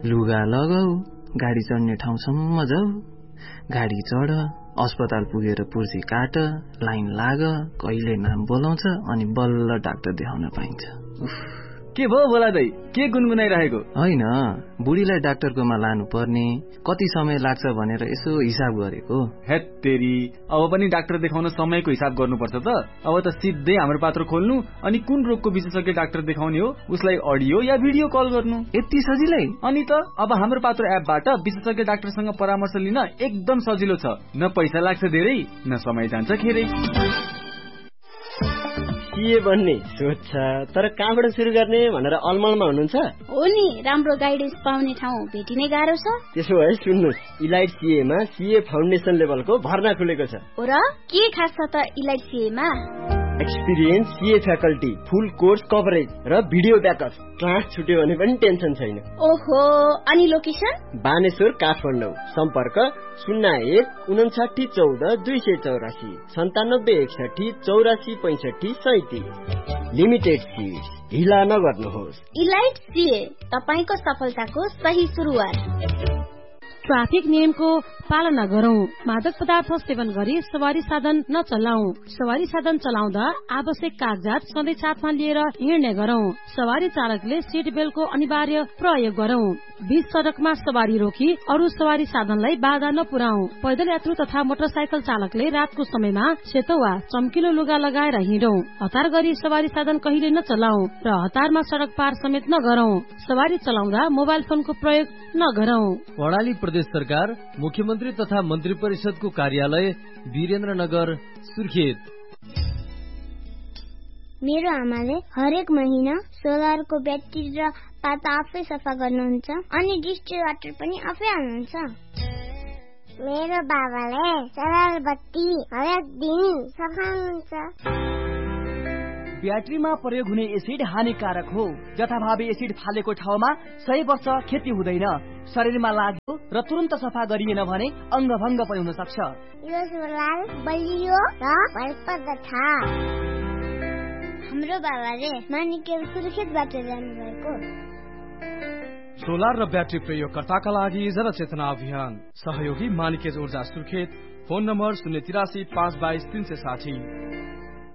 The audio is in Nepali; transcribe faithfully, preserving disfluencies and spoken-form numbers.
लुगा लगाऊ, गाडी चढ्ने ठाउँसम्म जाऊ, गाडी चढ, अस्पताल पुगेर पुर्जी काट, लाइन लाग, कहिले नाम बोलाउँछ अनि बल्ल डाक्टर देखाउन पाइन्छ। उफ, के भयो बोला दाइ, के गुनगुनाइरहेको? होइन, बुढीलाई डाक्टरकोमा लानु पर्ने, कति समय लाग्छ भनेर यसो हिसाब गरेको। हेत तेरी, अब पनि डाक्टर देखाउन समयको हिसाब गर्नुपर्छ त। अब त सिधै हाम्रो पात्र खोल्नु अनि कुन रोगको विशेषज्ञ डाक्टर देखाउने हो उसलाई अडियो या भिडियो कल गर्नु, यति सजिलै। अनि त अब हाम्रो पात्र एपबाट विशेषज्ञ डाक्टरसँग परामर्श लिन एकदम सजिलो छ। न पैसा लाग्छ धेरै, न समय जान्छ खेरै। के भन्ने सोच छ, तर कहाँबाट सुरु गर्ने भनेर अलमलमा हुनुहुन्छ? हो नि, राम्रो गाइडेन्स पाउने ठाउँ भेटिनै गाह्रो छ। त्यसो भए सुन्नुहोस्, इलाइट सीएमा सीए फाउन्डेसन लेभलको भर्ना खुलेको छ। हो र, के खास छ त इलाइट सीएमा? एक्सपिरियन्स सीए फ्याकल्टी, फुल कोर्स कभरेज र भिडियो ब्याकअप। क्लास छुट्यो भने पनि टेन्सन छैन। ओहो, अनि लोकेसन? बानेश्वर, काठमाडौँ। सम्पर्क शून्य एक उन्साठी चौध दुई सय चौरासी सन्तानब्बे एकसठी चौरासी पैंसठी सैतिस। लिमिटेड सीट, ढिला नगर्नुहोस्। इलाइट सीए, तपाईको सफलताको सही सुरुवात। ट्राफिक नियमको पालना गरौं। मादक पदार्थ सेवन गरी सवारी साधन नचलाऊ। सवारी साधन चलाउँदा आवश्यक कागजात सधैँ साथमा लिएर हिँड्ने गरौं। सवारी चालकले सीट बेल्टको अनिवार्य प्रयोग गरौं। बीच सड़कमा सवारी रोकी अरू सवारी साधनलाई बाधा नपुर्याऊ। पैदल यात्रु तथा मोटरसाइकल चालकले रातको समयमा सेतो वा चम्किलो लुगा लगाएर हिँडौं। हतार गरी सवारी साधन कहिले नचलाऊ र हतारमा सड़क पार समेत नगरौं। सवारी चलाउँदा मोबाइल फोनको प्रयोग नगरौं। कर्णाली प्रदेश सरकार, मुख्यमन्त्री तथा मन्त्री परिषदको कार्यालय, वीरेन्द्रनगर, सुर्खेत। मेरो आमाले हरेक महिना सोलरको ब्याट्री र पाता आफै सफा गर्नुहुन्छ अनि डिस्ट्रिक्ट वाटर पनि आफै हाल्नुहुन्छ। मेरो बाबाले सोलर बत्ती हरेक दिन सफा हुन्छ। ब्याट्रीमा प्रयोग हुने एसिड हानिकारक हो। जथाभावी एसिड फालेको ठाउँमा सय वर्ष खेती हुँदैन। शरीरमा लाग्यो र तुरन्त सफा गरिएन भने अङ्गभङ्ग पनि हुन सक्छ। यो सोलर बलियो र भरपर्द छ। हाम्रो बाबाले मानिकेल सुर्खेतबाट जानुभएको। सोलर र ब्याट्री प्रयोगकर्ताका लागि जनचेतना अभियान, सहयोगी मानिकेज ऊर्जा सुर्खेत। फोन नम्बर शून्य तिरासी पाँच बाइस तीन सय साठी।